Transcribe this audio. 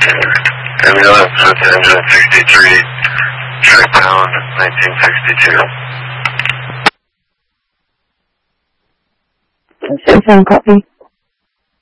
Ambulance with engine 63, track pound 1962. Copy.